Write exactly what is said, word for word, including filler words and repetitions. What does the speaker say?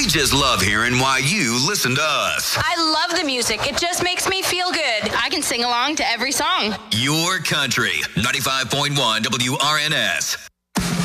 We just love hearing why you listen to us. I love the music. It just makes me feel good. I can sing along to every song. Your country, ninety-five point one W R N S.